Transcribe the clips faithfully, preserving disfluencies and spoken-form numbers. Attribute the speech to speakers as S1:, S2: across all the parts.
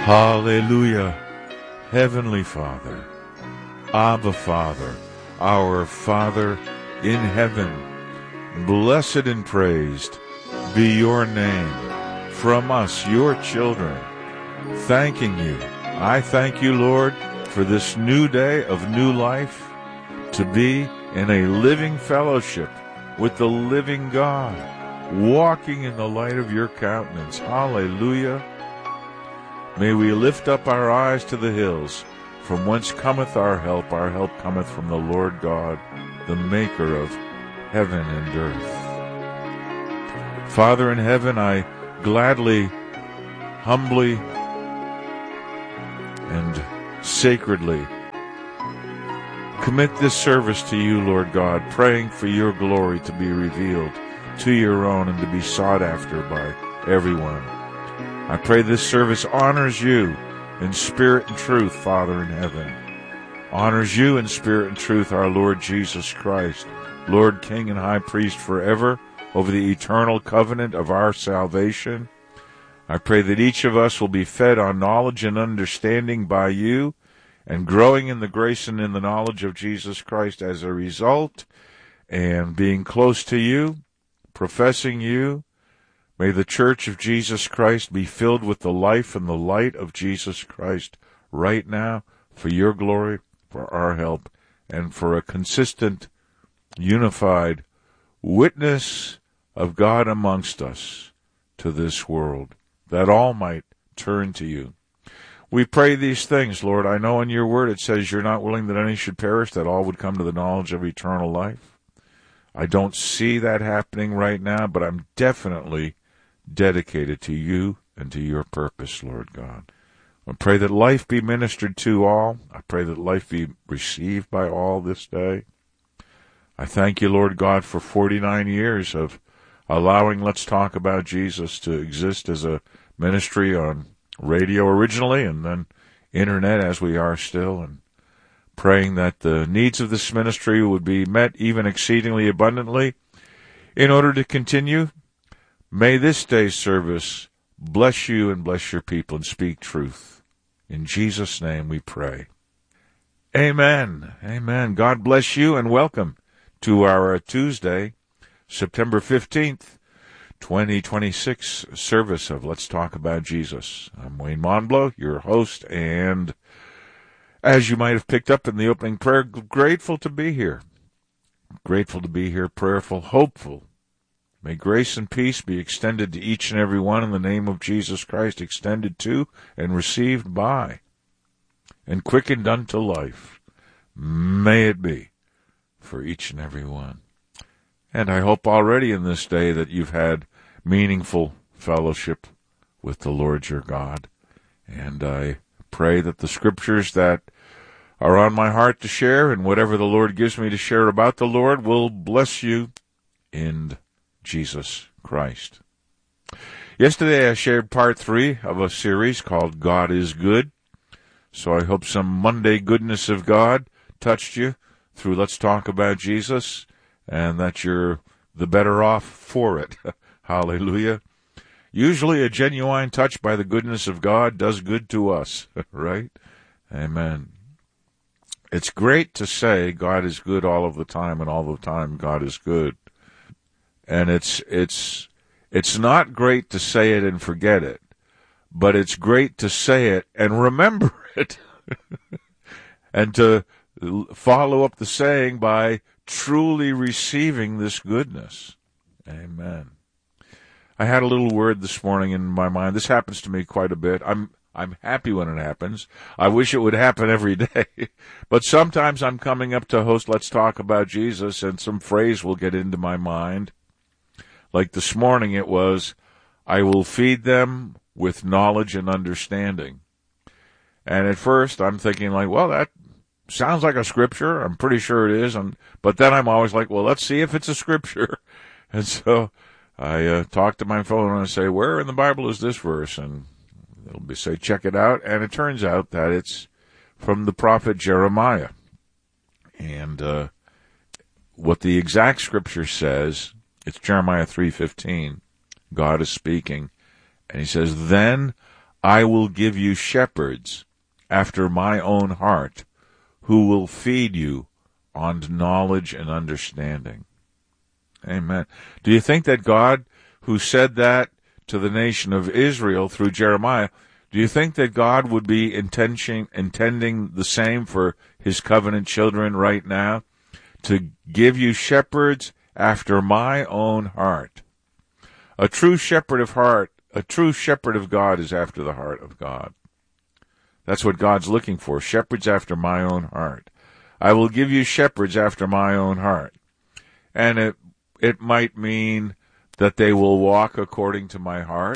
S1: Hallelujah. Heavenly Father, Abba Father, our Father in heaven, blessed and praised be your name from us, your children, thanking you. I thank you, Lord, for this new day of new life, to be in a living fellowship with the living God, walking in the light of your countenance. Hallelujah. May we lift up our eyes to the hills, from whence cometh our help. Our help cometh from the Lord God, the maker of heaven and earth. Father in heaven, I gladly, humbly, and sacredly commit this service to you, Lord God, praying for your glory to be revealed to your own and to be sought after by everyone. I pray this service honors you in spirit and truth, Father in heaven. Honors you in spirit and truth, our Lord Jesus Christ, Lord, King, and High Priest forever, over the eternal covenant of our salvation. I pray that each of us will be fed on knowledge and understanding by you, and growing in the grace and in the knowledge of Jesus Christ as a result, and being close to you, professing you. May the Church of Jesus Christ be filled with the life and the light of Jesus Christ right now, for your glory, for our help, and for a consistent, unified witness of God amongst us to this world, that all might turn to you. We pray these things, Lord. I know in your word it says you're not willing that any should perish, that all would come to the knowledge of eternal life. I don't see that happening right now, but I'm definitely dedicated to you and to your purpose, Lord God. I pray that life be ministered to all. I pray that life be received by all this day. I thank you, Lord God, for forty-nine years of allowing Let's Talk About Jesus to exist as a ministry on radio originally and then internet as we are still, and praying that the needs of this ministry would be met even exceedingly abundantly in order to continue. May this day's service bless you and bless your people and speak truth. In Jesus' name we pray. Amen. Amen. God bless you and welcome to our Tuesday, September fifteenth, twenty twenty-six service of Let's Talk About Jesus. I'm Wayne Monblow, your host, and as you might have picked up in the opening prayer, grateful to be here. Grateful to be here, prayerful, hopeful. May grace and peace be extended to each and every one in the name of Jesus Christ, extended to and received by, and quickened unto life. May it be for each and every one. And I hope already in this day that you've had meaningful fellowship with the Lord your God. And I pray that the scriptures that are on my heart to share and whatever the Lord gives me to share about the Lord will bless you in Jesus Christ. Yesterday I shared part three of a series called God is Good. So I hope some Monday goodness of God touched you through Let's Talk About Jesus, and that you're the better off for it. Hallelujah. Usually a genuine touch by the goodness of God does good to us, right? Amen. It's great to say God is good all of the time, and all the time God is good. And it's it's it's not great to say it and forget it, but it's great to say it and remember it, and to follow up the saying by truly receiving this goodness. Amen. I had a little word this morning in my mind. This happens to me quite a bit. I'm I'm happy when it happens. I wish it would happen every day. But sometimes I'm coming up to host Let's Talk About Jesus, and some phrase will get into my mind. Like this morning it was, I will feed them with knowledge and understanding. And at first I'm thinking like, well, that sounds like a scripture. I'm pretty sure it is. And, but then I'm always like, well, let's see if it's a scripture. And so I uh, talk to my phone and I say, where in the Bible is this verse? And it'll be say, check it out. And it turns out that it's from the prophet Jeremiah. And uh, what the exact scripture says, it's Jeremiah three fifteen. God is speaking. And he says, then I will give you shepherds after my own heart, who will feed you on knowledge and understanding. Amen. Do you think that God, who said that to the nation of Israel through Jeremiah, do you think that God would be intention, intending the same for his covenant children right now? To give you shepherds after my own heart. A true shepherd of heart, a true shepherd of God is after the heart of God. That's what God's looking for, shepherds after my own heart. I will give you shepherds after my own heart. And it it might mean that they will walk according to my heart.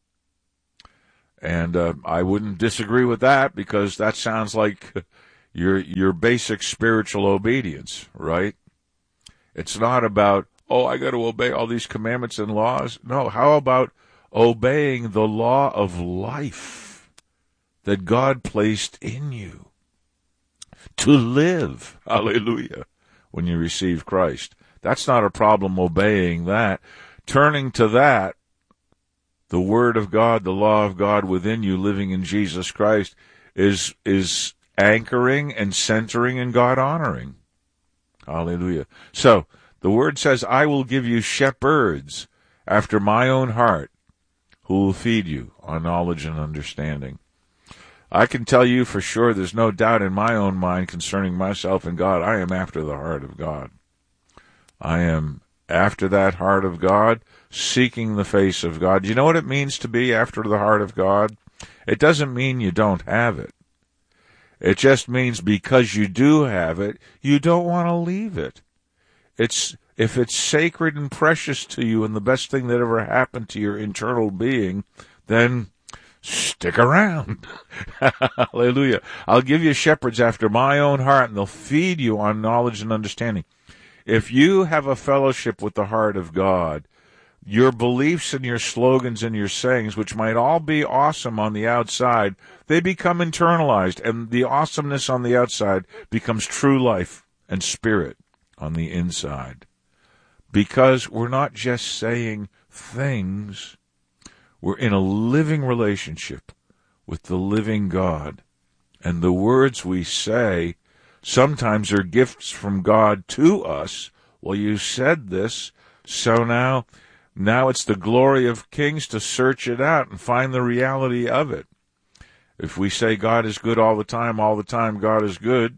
S1: And uh, I wouldn't disagree with that, because that sounds like your your basic spiritual obedience, right? It's not about, oh, I got to obey all these commandments and laws. No, how about obeying the law of life that God placed in you to live? Hallelujah. When you receive Christ. That's not a problem, obeying that. Turning to that, the Word of God, the law of God within you, living in Jesus Christ, is is anchoring and centering and God-honoring. Hallelujah. So, the Word says, I will give you shepherds after my own heart, who will feed you on knowledge and understanding. I can tell you for sure, there's no doubt in my own mind concerning myself and God, I am after the heart of God. I am after that heart of God, seeking the face of God. Do you know what it means to be after the heart of God? It doesn't mean you don't have it. It just means because you do have it, you don't want to leave it. It's if it's sacred and precious to you and the best thing that ever happened to your internal being, then stick around. Hallelujah. I'll give you shepherds after my own heart, and they'll feed you on knowledge and understanding. If you have a fellowship with the heart of God, your beliefs and your slogans and your sayings, which might all be awesome on the outside, they become internalized, and the awesomeness on the outside becomes true life and spirit on the inside. Because we're not just saying things, we're in a living relationship with the living God. And the words we say sometimes are gifts from God to us. Well, you said this, so now... Now it's the glory of kings to search it out and find the reality of it. If we say God is good all the time, all the time God is good,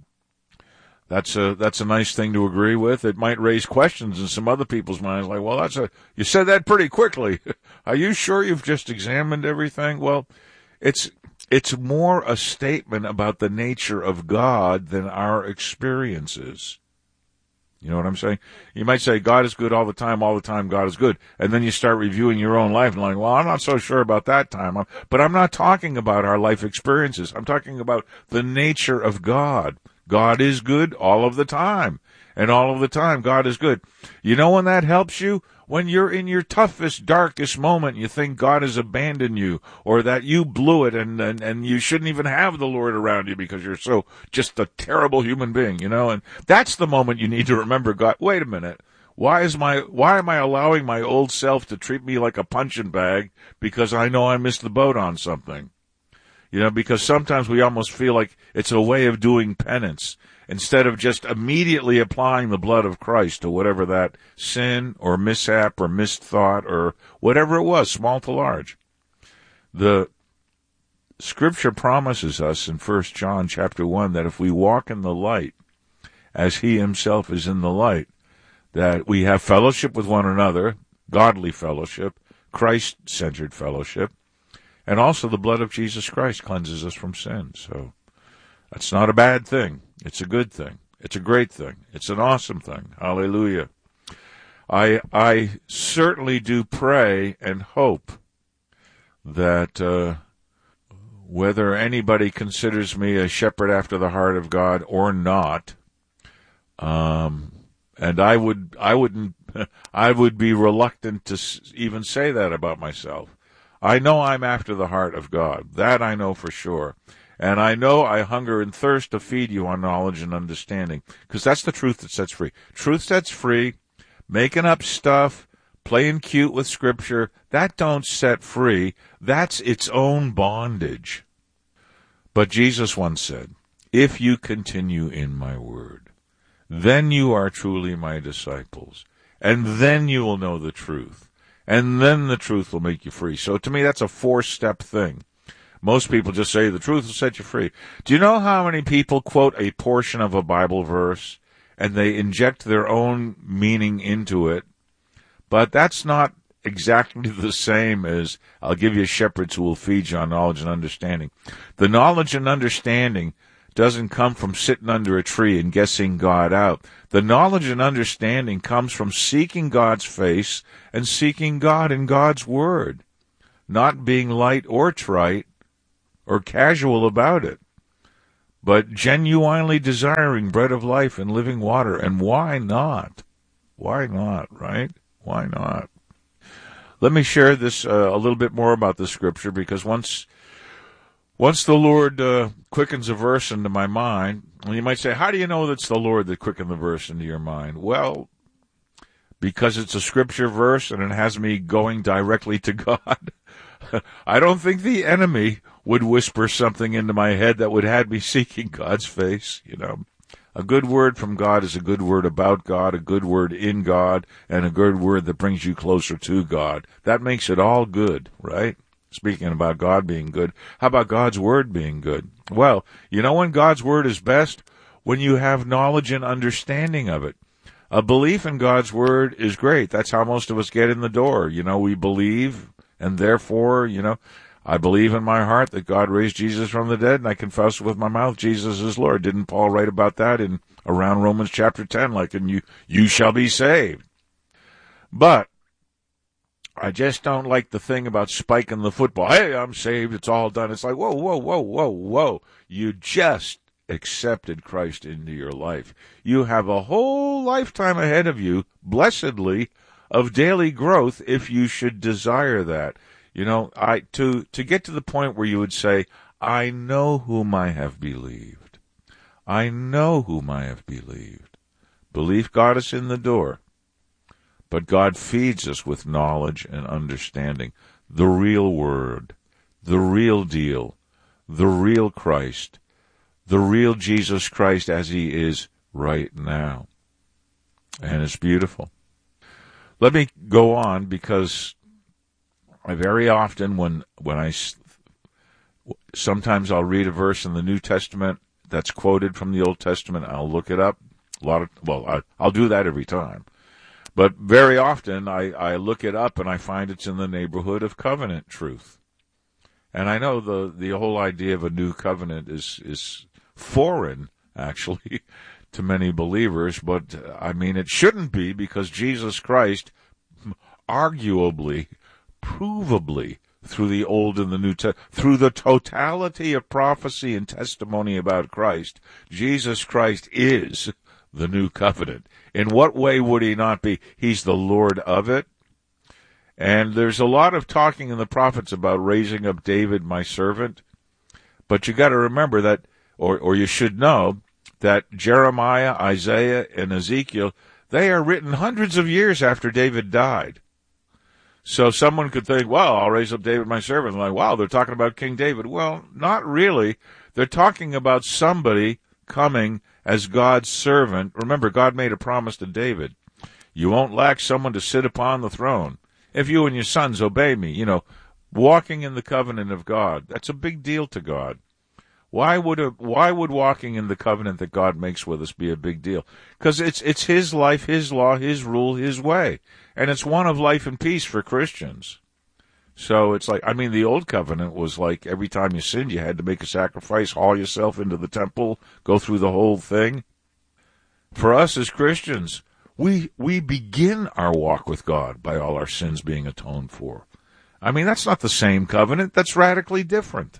S1: that's a that's a nice thing to agree with. It might raise questions in some other people's minds, like, well, that's a you said that pretty quickly. Are you sure you've just examined everything? Well, it's it's more a statement about the nature of God than our experiences. You know what I'm saying? You might say, God is good all the time, all the time God is good. And then you start reviewing your own life and like, well, I'm not so sure about that time. But I'm not talking about our life experiences. I'm talking about the nature of God. God is good all of the time. And all of the time, God is good. You know when that helps you? When you're in your toughest, darkest moment, you think God has abandoned you, or that you blew it and, and, and you shouldn't even have the Lord around you because you're so just a terrible human being, you know? And that's the moment you need to remember God. Wait a minute. Why is my, why am I allowing my old self to treat me like a punching bag because I know I missed the boat on something? You know, because sometimes we almost feel like it's a way of doing penance, instead of just immediately applying the blood of Christ to whatever that sin or mishap or missed thought or whatever it was, small to large. The Scripture promises us in First John chapter one that if we walk in the light as he himself is in the light, that we have fellowship with one another, godly fellowship, Christ-centered fellowship, and also the blood of Jesus Christ cleanses us from sin. So that's not a bad thing. It's a good thing. It's a great thing. It's an awesome thing. Hallelujah. I I certainly do pray and hope that uh, whether anybody considers me a shepherd after the heart of God or not, um, and I would I wouldn't I would be reluctant to even say that about myself. I know I'm after the heart of God. That I know for sure. And I know I hunger and thirst to feed you on knowledge and understanding, because that's the truth that sets free. Truth sets free. Making up stuff, playing cute with Scripture, that don't set free. That's its own bondage. But Jesus once said, if you continue in my word, then you are truly my disciples, and then you will know the truth, and then the truth will make you free. So to me, that's a four-step thing. Most people just say the truth will set you free. Do you know how many people quote a portion of a Bible verse and they inject their own meaning into it? But that's not exactly the same as, I'll give you shepherds who will feed you on knowledge and understanding. The knowledge and understanding doesn't come from sitting under a tree and guessing God out. The knowledge and understanding comes from seeking God's face and seeking God in God's word, not being light or trite or casual about it, but genuinely desiring bread of life and living water. And why not? Why not, right? Why not? Let me share this uh, a little bit more about the Scripture, because once once the Lord uh, quickens a verse into my mind, and you might say, how do you know that's the Lord that quickened the verse into your mind? Well, because it's a Scripture verse and it has me going directly to God. I don't think the enemy would whisper something into my head that would have me seeking God's face, you know. A good word from God is a good word about God, a good word in God, and a good word that brings you closer to God. That makes it all good, right? Speaking about God being good, how about God's word being good? Well, you know when God's word is best? When you have knowledge and understanding of it. A belief in God's word is great. That's how most of us get in the door. You know, we believe, and therefore, you know, I believe in my heart that God raised Jesus from the dead, and I confess with my mouth Jesus is Lord. Didn't Paul write about that in around Romans chapter ten, like, and you, you shall be saved. But I just don't like the thing about spiking the football. Hey, I'm saved. It's all done. It's like, whoa, whoa, whoa, whoa, whoa. You just accepted Christ into your life. You have a whole lifetime ahead of you, blessedly, of daily growth if you should desire that. You know, I to to get to the point where you would say, I know whom I have believed. I know whom I have believed. Belief got us in the door. But God feeds us with knowledge and understanding. The real word, the real deal, the real Christ, the real Jesus Christ as he is right now. And it's beautiful. Let me go on, because I very often, when when I sometimes I'll read a verse in the New Testament that's quoted from the Old Testament. I'll look it up. A lot of well, I, I'll do that every time. But very often I, I look it up and I find it's in the neighborhood of covenant truth. And I know the, the whole idea of a new covenant is is foreign, actually, to many believers. But, I mean, it shouldn't be, because Jesus Christ, arguably, provably, through the Old and the New Testament, through the totality of prophecy and testimony about Christ, Jesus Christ is the new covenant. In what way would he not be? He's the Lord of it. And there's a lot of talking in the prophets about raising up David, my servant. But you got to remember that, or, or you should know, that Jeremiah, Isaiah, and Ezekiel, they are written hundreds of years after David died. So someone could think, well, I'll raise up David, my servant. Like, wow, they're talking about King David. Well, not really. They're talking about somebody coming as God's servant. Remember, God made a promise to David. You won't lack someone to sit upon the throne if you and your sons obey me. You know, walking in the covenant of God. That's a big deal to God. Why would a, why would walking in the covenant that God makes with us be a big deal? Because it's it's his life, his law, his rule, his way. And it's one of life and peace for Christians. So it's like, I mean, the old covenant was like every time you sinned, you had to make a sacrifice, haul yourself into the temple, go through the whole thing. For us as Christians, we we begin our walk with God by all our sins being atoned for. I mean, that's not the same covenant. That's radically different.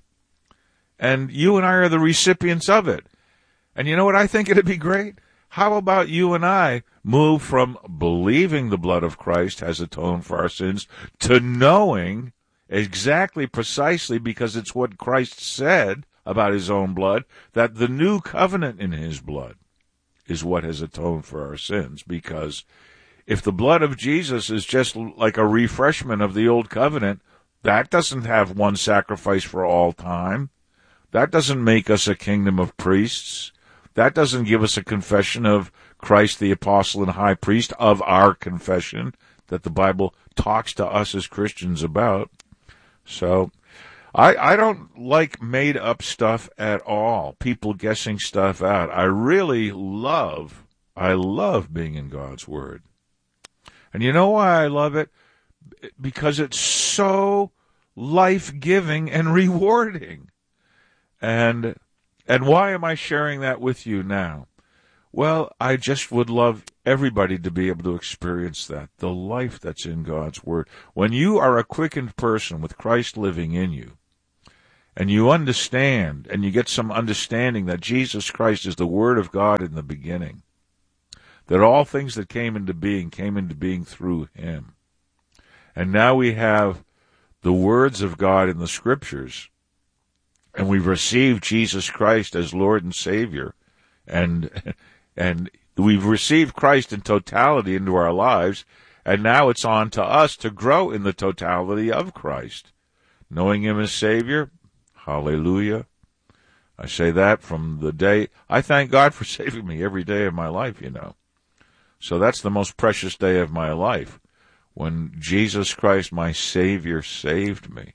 S1: And you and I are the recipients of it. And you know what I think it'd be great? How about you and I move from believing the blood of Christ has atoned for our sins to knowing exactly, precisely, because it's what Christ said about his own blood, that the new covenant in his blood is what has atoned for our sins, because If the blood of Jesus is just like a refreshment of the old covenant, that doesn't have one sacrifice for all time. That doesn't make us a kingdom of priests. That doesn't give us a confession of Christ the apostle and high priest of our confession that the Bible talks to us as Christians about. So I, I don't like made-up stuff at all, people guessing stuff out. I really love, I love being in God's Word. And you know why I love it? Because it's so life-giving and rewarding. And and why am I sharing that with you now? Well, I just would love everybody to be able to experience that, the life that's in God's Word. When you are a quickened person with Christ living in you, and you understand, and you get some understanding that Jesus Christ is the Word of God in the beginning, that all things that came into being came into being through Him. And now we have the words of God in the Scriptures, and we've received Jesus Christ as Lord and Savior, and and we've received Christ in totality into our lives, and now it's on to us to grow in the totality of Christ, knowing Him as Savior. Hallelujah. I say that from the day, I thank God for saving me every day of my life, you know. So that's the most precious day of my life, when Jesus Christ, my Savior, saved me.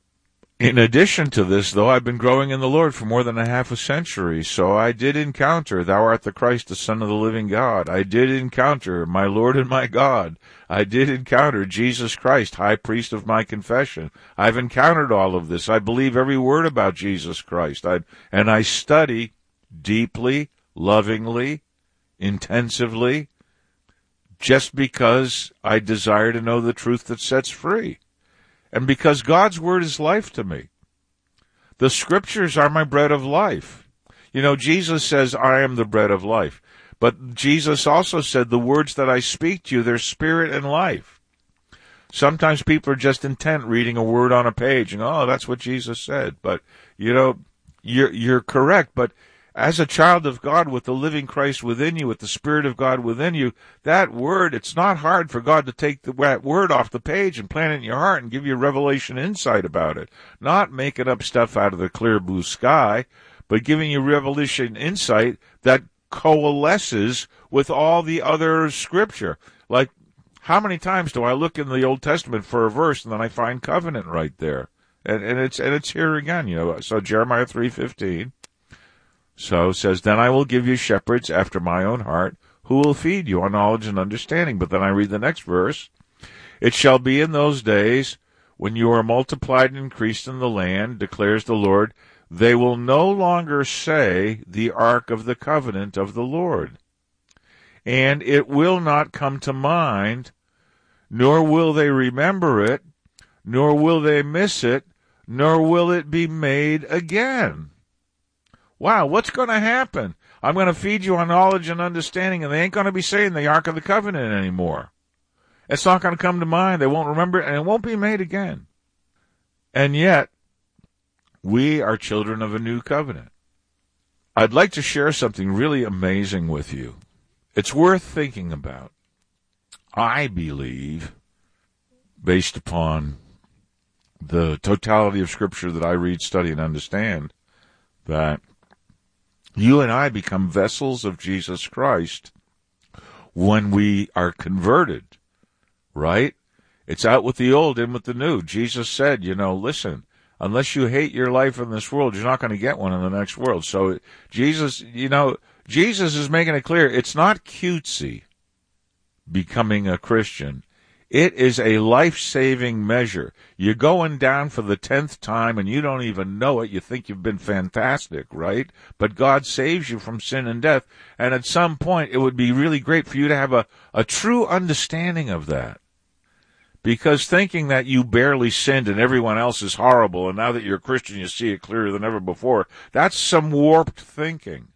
S1: In addition to this, though, I've been growing in the Lord for more than a half a century, so I did encounter, Thou art the Christ, the Son of the living God. I did encounter my Lord and my God. I did encounter Jesus Christ, high priest of my confession. I've encountered all of this. I believe every word about Jesus Christ. I, and I study deeply, lovingly, intensively, just because I desire to know the truth that sets free. And because God's Word is life to me. The Scriptures are my bread of life. You know, Jesus says, I am the bread of life. But Jesus also said, the words that I speak to you, they're spirit and life. Sometimes people are just intent reading a word on a page, and, oh, that's what Jesus said. But, you know, you're, you're correct, but as a child of God with the living Christ within you, with the Spirit of God within you, that word, it's not hard for God to take the, that word off the page and plant it in your heart and give you revelation insight about it. Not making up stuff out of the clear blue sky, but giving you revelation insight that coalesces with all the other Scripture. Like, how many times do I look in the Old Testament for a verse and then I find covenant right there? And, and it's and it's here again, you know. So Jeremiah three fifteen. So it says, then I will give you shepherds after my own heart, who will feed you on knowledge and understanding. But then I read the next verse. It shall be in those days, when you are multiplied and increased in the land, declares the Lord, they will no longer say, the ark of the covenant of the Lord. And it will not come to mind, nor will they remember it, nor will they miss it, nor will it be made again. Wow, what's going to happen? I'm going to feed you on knowledge and understanding, and they ain't going to be saying the Ark of the Covenant anymore. It's not going to come to mind. They won't remember it, and it won't be made again. And yet, we are children of a new covenant. I'd like to share something really amazing with you. It's worth thinking about. I believe, based upon the totality of Scripture that I read, study, and understand, that you and I become vessels of Jesus Christ when we are converted, right? It's out with the old, in with the new. Jesus said, you know, listen, unless you hate your life in this world, you're not going to get one in the next world. So Jesus, you know, Jesus is making it clear, it's not cutesy becoming a Christian. It is a life-saving measure. You're going down for the tenth time and you don't even know it. You think you've been fantastic, right? But God saves you from sin and death. And at some point, it would be really great for you to have a, a true understanding of that. Because thinking that you barely sinned and everyone else is horrible, and now that you're a Christian, you see it clearer than ever before, that's some warped thinking.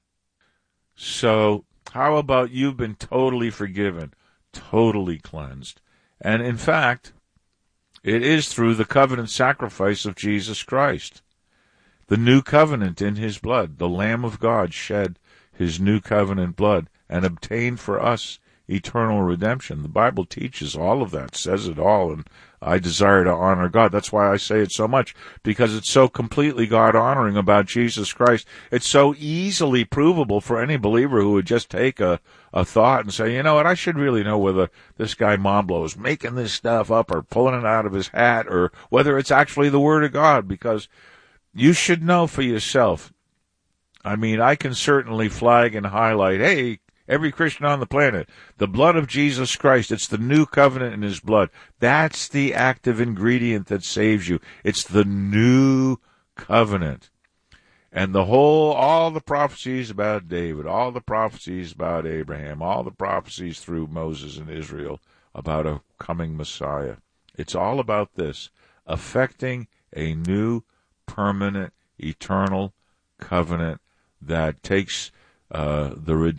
S1: So, how about you've been totally forgiven, totally cleansed? And in fact, it is through the covenant sacrifice of Jesus Christ, the new covenant in his blood. The Lamb of God shed his new covenant blood and obtained for us eternal redemption. The Bible teaches all of that, says it all, and I desire to honor God. That's why I say it so much, because it's so completely God-honoring about Jesus Christ. It's so easily provable for any believer who would just take a, a thought and say, you know what, I should really know whether this guy Momblo is making this stuff up or pulling it out of his hat, or whether it's actually the Word of God, because you should know for yourself. I mean, I can certainly flag and highlight, hey, every Christian on the planet, the blood of Jesus Christ, it's the new covenant in his blood. That's the active ingredient that saves you. It's the new covenant. And the whole, all the prophecies about David, all the prophecies about Abraham, all the prophecies through Moses and Israel about a coming Messiah. It's all about this, affecting a new, permanent, eternal covenant that takes uh, the redemption